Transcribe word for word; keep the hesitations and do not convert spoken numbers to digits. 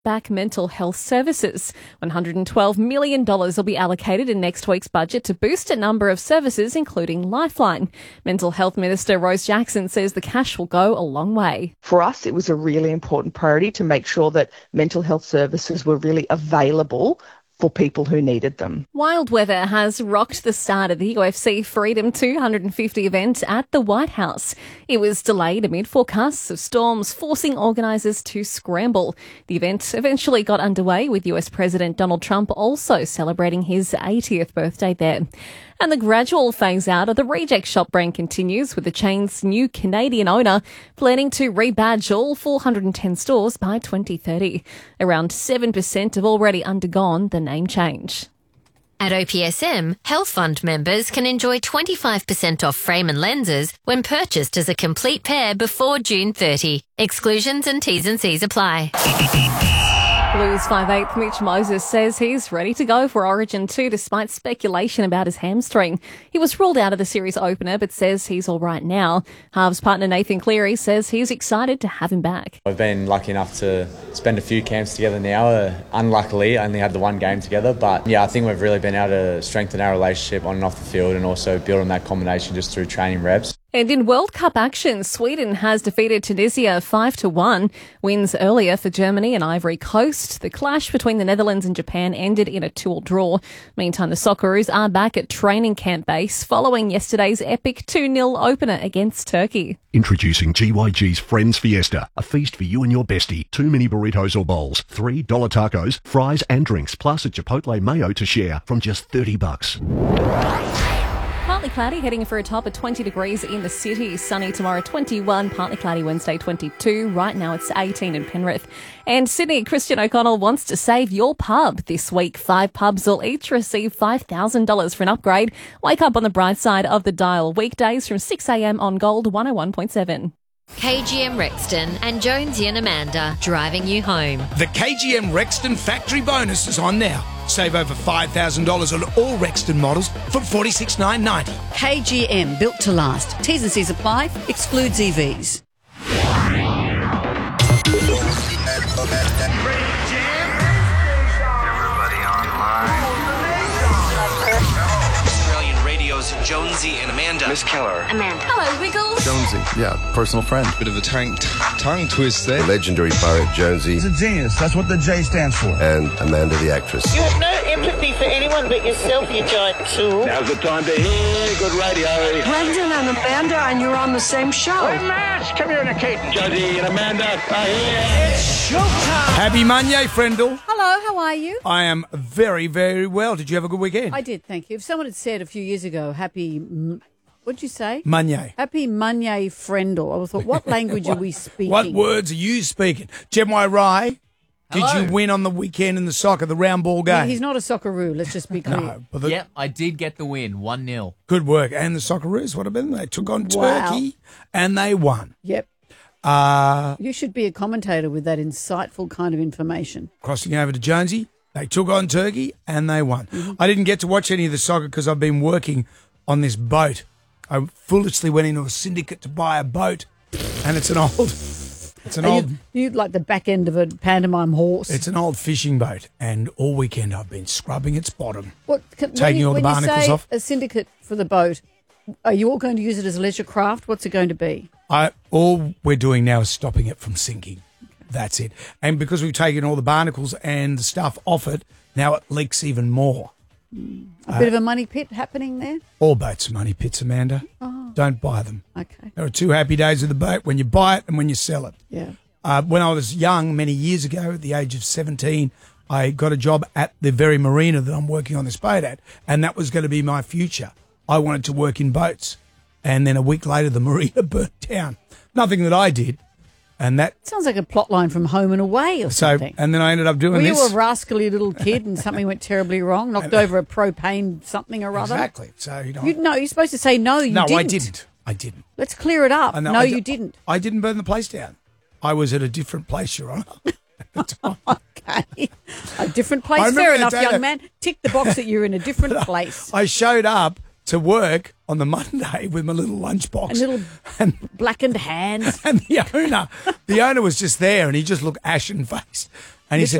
back mental health services. one hundred twelve million dollars will be allocated in next week's budget to boost a number of services, including Lifeline. Mental Health Minister Rose Jackson says the cash will go a long way. For us, it was a really important priority to make sure that mental health services were really available for people who needed them. Wild weather has rocked the start of the U F C Freedom two hundred fifty event at the White House. It was delayed amid forecasts of storms, forcing organisers to scramble. The event eventually got underway, with U S President Donald Trump also celebrating his eightieth birthday there. And the gradual phase out of the Reject Shop brand continues, with the chain's new Canadian owner planning to rebadge all four hundred ten stores by twenty thirty. Around seven percent have already undergone the name change. At O P S M, Health Fund members can enjoy twenty-five percent off frame and lenses when purchased as a complete pair before June thirtieth. Exclusions and T's and C's apply. Blues five eighth Mitch Moses says he's ready to go for Origin two despite speculation about his hamstring. He was ruled out of the series opener but says he's all right now. Halves partner Nathan Cleary says he's excited to have him back. I've been lucky enough to spend a few camps together now. Uh, unluckily, I only had the one game together, but yeah, I think we've really been able to strengthen our relationship on and off the field and also build on that combination just through training reps. And in World Cup action, Sweden has defeated Tunisia five to one. Wins earlier for Germany and Ivory Coast. The clash between the Netherlands and Japan ended in a two-all draw. Meantime, the Socceroos are back at training camp base following yesterday's epic two nil opener against Turkey. Introducing G Y G's Friends Fiesta, a feast for you and your bestie. Two mini burritos or bowls, three dollar tacos, fries and drinks, plus a Chipotle mayo to share from just thirty bucks. Partly cloudy, heading for a top of twenty degrees in the city. Sunny tomorrow, twenty-one. Partly cloudy Wednesday, twenty-two. Right now it's eighteen in Penrith. And Sydney, Christian O'Connell wants to save your pub this week. Five pubs will each receive five thousand dollars for an upgrade. Wake up on the bright side of the dial. Weekdays from six a.m. on Gold one oh one point seven. K G M Rexton and Jonesy and Amanda driving you home. The K G M Rexton factory bonus is on now. Save over five thousand dollars on all Rexton models from forty-six thousand nine hundred ninety dollars. K G M, built to last. T's and C's apply. Excludes E Vs. Everybody online. Australian Radio's Jonesy and Amanda. Miss Keller. Amanda. Hello, Wiggles. Jonesy. Yeah, personal friend. Bit of a tongue, tongue twist there. The legendary poet Jonesy. He's a genius. That's what the J stands for. And Amanda the actress. You have no empathy for anyone but yourself, you giant tool. Now's the time to hear good radio. Brendan and Amanda, and you're on the same show. We're mass communicating. Jonesy and Amanda are here. It's showtime. Happy Monday, Frendel. Hello, how are you? I am very, very well. Did you have a good weekend? I did, thank you. If someone had said a few years ago, happy... What'd you say? Monday. Happy Monday, Frendel. I thought, what language what, are we speaking? What words are you speaking? Jemwai Rai, did Hello. you win on the weekend in the soccer, the round ball game? Yeah, he's not a Socceroo, let's just be clear. No, but the, yep, I did get the win, one nil. Good work. And the Socceroos, what about them? They took on Wow. Turkey and they won. Yep. Uh, you should be a commentator with that insightful kind of information. Crossing over to Jonesy, they took on Turkey and they won. Mm-hmm. I didn't get to watch any of the soccer because I've been working on this boat. I foolishly went into a syndicate to buy a boat, and it's an old, it's an Are old. You, you like the back end of a pantomime horse. It's an old fishing boat, and all weekend I've been scrubbing its bottom, what, can, taking you, all the when you barnacles say off. A syndicate for the boat. Are you all going to use it as a leisure craft? What's it going to be? I all we're doing now is stopping it from sinking. That's it. And because we've taken all the barnacles and the stuff off it, now it leaks even more. Mm. A bit uh, of a money pit happening there? All boats are money pits, Amanda. Oh. Don't buy them. Okay. There are two happy days with the boat, when you buy it and when you sell it. Yeah. Uh, when I was young, many years ago, at the age of seventeen, I got a job at the very marina that I'm working on this boat at, and that was going to be my future. I wanted to work in boats. And then a week later, the marina burnt down. Nothing that I did. And that sounds like a plot line from Home and Away or so, something. And then I ended up doing Were this. Were you a rascally little kid and something went terribly wrong? Knocked over a propane something or other? Exactly. So you know. You, no, you're supposed to say no, you no, didn't. No, I didn't. I didn't. Let's clear it up. Know, no, I you d- didn't. I didn't burn the place down. I was at a different place, Your Honour. Okay. A different place. Fair enough, young man. Tick the box that you're in a different place. I showed up to work on the Monday with my little lunchbox. And little and, blackened hands. And the owner, the owner was just there and he just looked ashen faced. And he said,